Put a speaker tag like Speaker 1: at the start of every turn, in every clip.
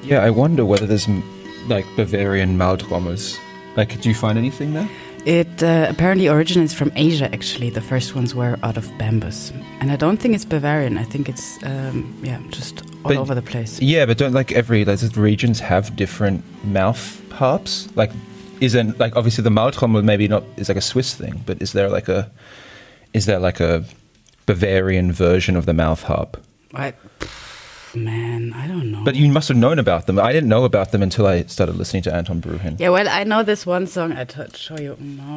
Speaker 1: Yeah, I wonder whether there's like Bavarian Maultrommels. Like, do you find anything there?
Speaker 2: It apparently originates from Asia, actually. The first ones were out of Bambus. And I don't think it's Bavarian. I think it's, just all over the place.
Speaker 1: Yeah, but don't like regions have different mouth harps? Like, isn't, like, obviously the Maultrommel maybe not, is like a Swiss thing, but is there like a Bavarian version of the mouth harp?
Speaker 2: Man, I don't know.
Speaker 1: But you must have known about them. I didn't know about them until I started listening to Anton Bruhin.
Speaker 2: Yeah, well, I know this one song. I'd show you.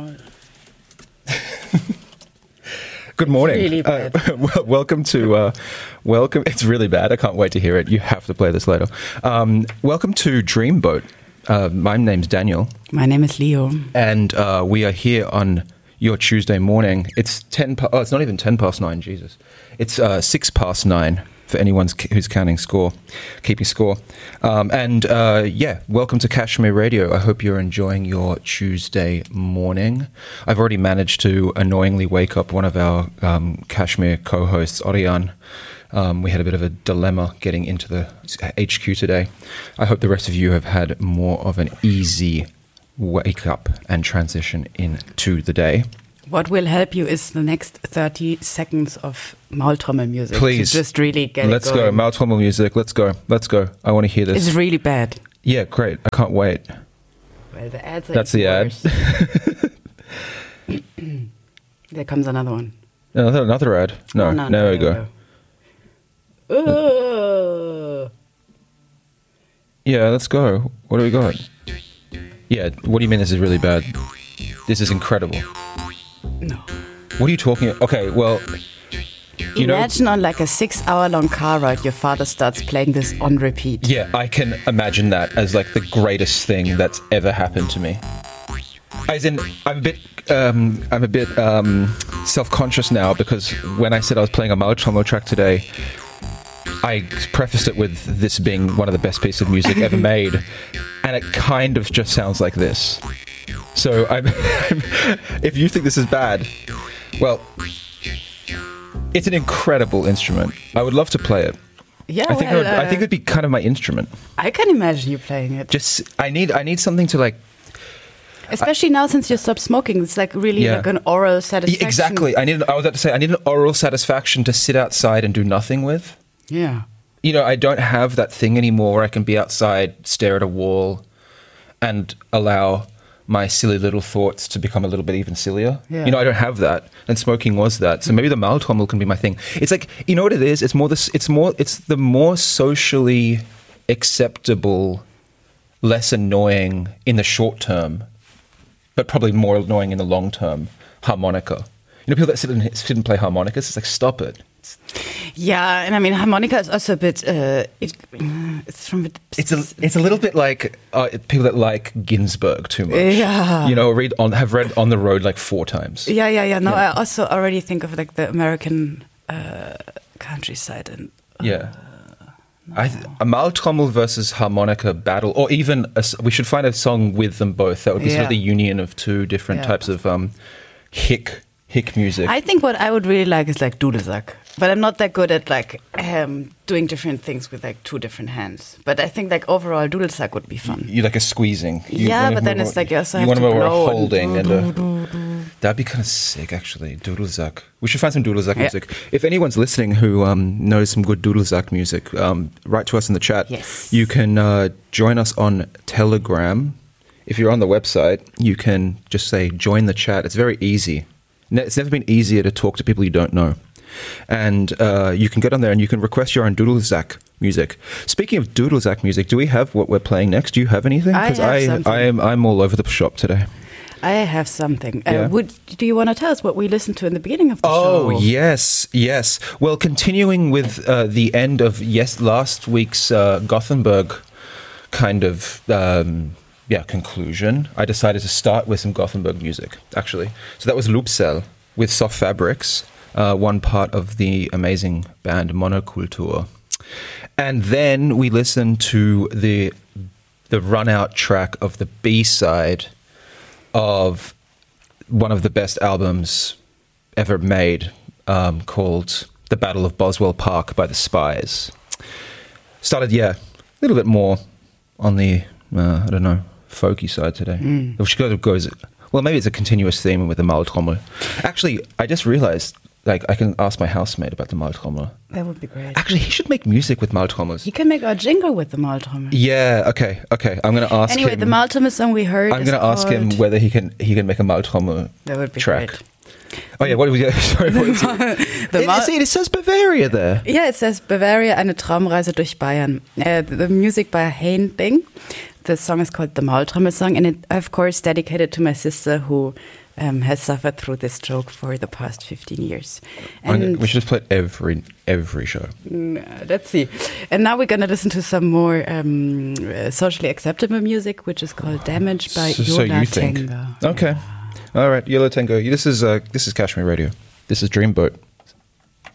Speaker 1: Good morning.
Speaker 2: It's really bad.
Speaker 1: Welcome to... welcome. It's really bad. I can't wait to hear it. You have to play this later. Welcome to Dreamboat. My name's Daniel.
Speaker 2: My name is Leo.
Speaker 1: And we are here on your Tuesday morning. It's it's not even 10 past 9, Jesus. It's 6 past 9. For anyone who's keeping score. Welcome to Kashmir Radio. I hope you're enjoying your Tuesday morning. I've already managed to annoyingly wake up one of our Kashmir co-hosts, Orion. We had a bit of a dilemma getting into the HQ today. I hope the rest of you have had more of an easy wake up and transition into the day.
Speaker 2: What will help you is the next 30 seconds of Maultrommel music.
Speaker 1: Please.
Speaker 2: To just really get
Speaker 1: Let's
Speaker 2: it going.
Speaker 1: go. Maultrommel music. Let's go. I want to hear this.
Speaker 2: It's really bad.
Speaker 1: Yeah, great. I can't wait.
Speaker 2: Well, the ads are
Speaker 1: That's the ad.
Speaker 2: There comes another one.
Speaker 1: Another ad. No, there we go. Yeah, let's go. What do we got? Yeah, what do you mean this is really bad? This is incredible.
Speaker 2: No.
Speaker 1: What are you talking about? Okay, well...
Speaker 2: Imagine on like a 6-hour-long car ride, your father starts playing this on repeat.
Speaker 1: Yeah, I can imagine that as like the greatest thing that's ever happened to me. As in, I'm a bit self-conscious now because when I said I was playing a Maultrommel track today, I prefaced it with this being one of the best pieces of music ever made, and it kind of just sounds like this. So if you think this is bad, well, it's an incredible instrument. I would love to play it.
Speaker 2: Yeah,
Speaker 1: I think it'd be kind of my instrument.
Speaker 2: I can imagine you playing it.
Speaker 1: I need something to like.
Speaker 2: Especially now since you stopped smoking, it's like really like an oral satisfaction.
Speaker 1: Yeah, exactly. I need an oral satisfaction to sit outside and do nothing with.
Speaker 2: Yeah.
Speaker 1: You know, I don't have that thing anymore where I can be outside, stare at a wall, and allow my silly little thoughts to become a little bit even sillier. Yeah. You know, I don't have that, and smoking was that. So maybe the Maultrommel can be my thing. It's like, you know what it is? It's the more socially acceptable, less annoying in the short term, but probably more annoying in the long term, harmonica. You know, people that sit and play harmonicas, it's like, stop it.
Speaker 2: Yeah, and I mean, harmonica is also a bit. It's
Speaker 1: a little bit like people that like Ginsberg too much.
Speaker 2: Yeah,
Speaker 1: you know, have read On the Road like 4 times.
Speaker 2: Yeah. No, I also already think of like the American countryside and.
Speaker 1: Yeah. A Maultrommel versus harmonica battle, or even we should find a song with them both. That would be sort of the union of 2 different types of hick music.
Speaker 2: I think what I would really like is like Dudelsack, but I'm not that good at like doing different things with like 2 different hands. But I think like overall Dudelsack would be fun.
Speaker 1: You like a squeezing.
Speaker 2: But then it's like you also have
Speaker 1: to blow. You want
Speaker 2: more
Speaker 1: holding that'd be kind of sick, actually. Dudelsack. We should find some Dudelsack music. If anyone's listening who knows some good Dudelsack music, write to us in the chat.
Speaker 2: Yes.
Speaker 1: You can join us on Telegram. If you're on the website, you can just say join the chat. It's very easy. It's never been easier to talk to people you don't know. And you can get on there and you can request your own Dudelsack music. Speaking of Dudelsack music, do we have what we're playing next? Do you have anything? Because I'm all over the shop today.
Speaker 2: I have something. Do you want to tell us what we listened to in the beginning of the show?
Speaker 1: Oh, yes. Well, continuing with the end of last week's Gothenburg kind of conclusion, I decided to start with some Gothenburg music, actually. So that was Loopcell with Soft Fabrics, one part of the amazing band Monokultur. And then we listened to the run-out track of the B-side of one of the best albums ever made, called The Battle of Boswell Park by The Spies. Started, a little bit more on the I don't know, folky side today. Which goes well, maybe it's a continuous theme with the Maultrommel. Actually, I just realized, like, I can ask my housemate about the Maultrommel.
Speaker 2: That would be great.
Speaker 1: Actually, he should make music with Maultrommels.
Speaker 2: He can make our jingle with the Maultrommel.
Speaker 1: Yeah, okay. I'm going to ask him.
Speaker 2: Anyway, the Maultrommel song we heard
Speaker 1: I'm going to ask him whether he can make a Maultrommel
Speaker 2: that would be
Speaker 1: track.
Speaker 2: Great.
Speaker 1: Oh yeah, what did we sorry, what is it? It says Bavaria there.
Speaker 2: Yeah, it says Bavaria, eine Traumreise durch Bayern. The music by Hein Bing. The song is called the Maultrommel song, and it, of course, dedicated to my sister who has suffered through this joke for the past 15 years. And
Speaker 1: we should just play it every show.
Speaker 2: Let's see. And now we're going to listen to some more socially acceptable music, which is called Damage by Yola Tengo.
Speaker 1: Okay. All right, Yola Tengo. This is Kashmir Radio. This is Dreamboat.